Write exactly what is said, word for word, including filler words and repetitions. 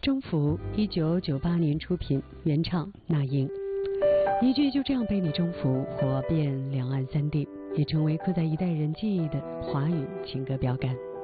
征服，一九九八年出品，原唱那英。一句就这样被你征服，火遍两岸三地，也成为刻在一代人记忆的华语情歌标杆。